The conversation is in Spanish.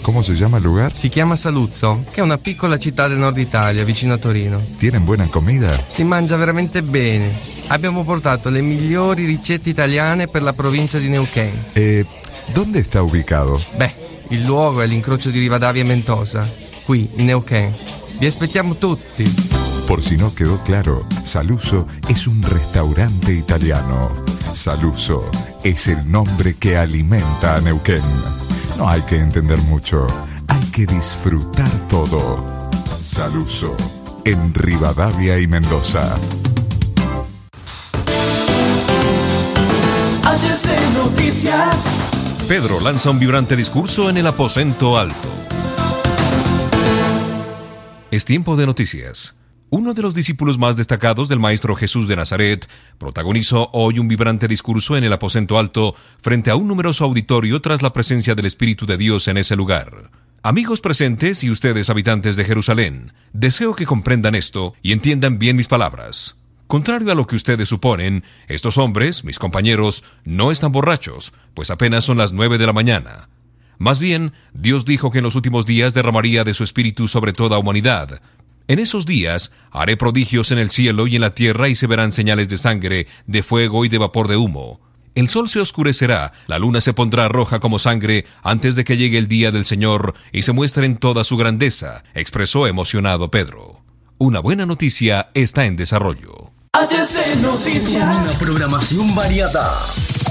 ¿Cómo se llama el lugar? Si chiama Saluzzo, che è una piccola città del nord Italia, vicino a Torino. ¿Tienen buena comida? Si mangia veramente bene. Abbiamo portato le migliori ricette italiane per la provincia di Neuquén. ¿Dónde está ubicado? Beh, il luogo è l'incrocio di Rivadavia e Mendoza, qui in Neuquén. Vi aspettiamo tutti. Por si no quedó claro, Saluzzo es un restaurante italiano. Saluzzo es el nombre que alimenta a Neuquén. No hay que entender mucho, hay que disfrutar todo. Saluzzo, en Rivadavia y Mendoza. HC Noticias. Pedro lanza un vibrante discurso en el aposento alto. Es tiempo de noticias. Uno de los discípulos más destacados del Maestro Jesús de Nazaret protagonizó hoy un vibrante discurso en el aposento alto frente a un numeroso auditorio tras la presencia del Espíritu de Dios en ese lugar. Amigos presentes y ustedes habitantes de Jerusalén, deseo que comprendan esto y entiendan bien mis palabras. Contrario a lo que ustedes suponen, estos hombres, mis compañeros, no están borrachos, pues apenas son las 9 de la mañana. Más bien, Dios dijo que en los últimos días derramaría de su Espíritu sobre toda humanidad. En esos días haré prodigios en el cielo y en la tierra y se verán señales de sangre, de fuego y de vapor de humo. El sol se oscurecerá, la luna se pondrá roja como sangre antes de que llegue el día del Señor y se muestre en toda su grandeza, expresó emocionado Pedro. Una buena noticia está en desarrollo. HC Noticias. Una programación variada.